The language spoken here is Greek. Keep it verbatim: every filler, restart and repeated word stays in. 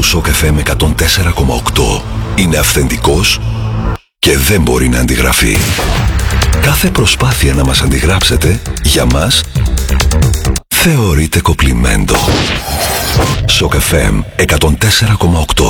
Σοκ εφ εμ εκατόν τέσσερα κόμμα οκτώ είναι αυθεντικός και δεν μπορεί να αντιγραφεί. Κάθε προσπάθεια να μας αντιγράψετε, για μας, θεωρείται κοπλιμέντο. Σοκ εφ εμ εκατόν τέσσερα κόμμα οκτώ.